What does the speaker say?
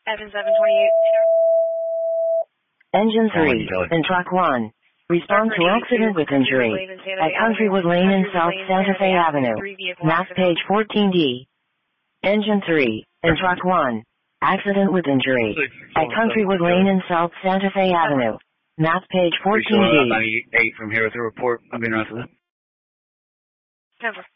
Evans 728. Engine 3, in Truck 1. Respond to accident with injury at Countrywood Lane in South Santa Fe Avenue. Map page 14D. Engine 3, in Truck 1. Accident with injury at Countrywood Lane in South Santa Fe Avenue. Map page 14D. 98 from here with the report. I've been around for that. Over.